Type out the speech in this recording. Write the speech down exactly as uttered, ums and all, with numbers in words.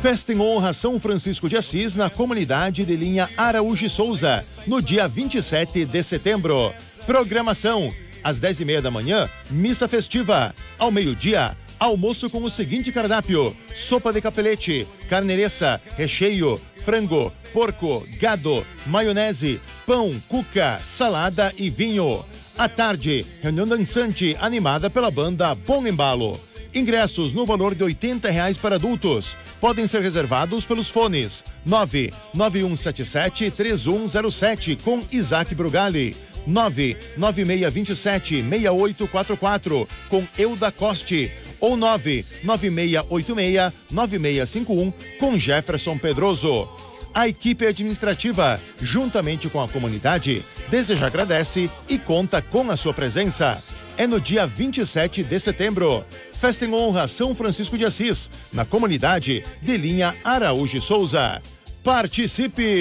Festa em honra São Francisco de Assis na comunidade de linha Araújo e Souza, no dia vinte e sete de setembro. Programação: às dez e meia da manhã, missa festiva. Ao meio-dia, almoço com o seguinte cardápio: sopa de capelete, carnereça, recheio, frango, porco, gado, maionese, pão, cuca, salada e vinho. À tarde, reunião dançante animada pela banda Bom Embalo. Ingressos no valor de oitenta reais para adultos. Podem ser reservados pelos fones nove nove um sete sete três um zero sete com Isaac Brugali, nove nove seis dois sete seis oito quatro quatro com Euda Coste ou nove nove seis oito seis nove seis cinco um com Jefferson Pedroso. A equipe administrativa, juntamente com a comunidade, deseja agradece e conta com a sua presença. É no dia vinte e sete de setembro. Festa em honra São Francisco de Assis, na comunidade de linha Araújo e Souza. Participe!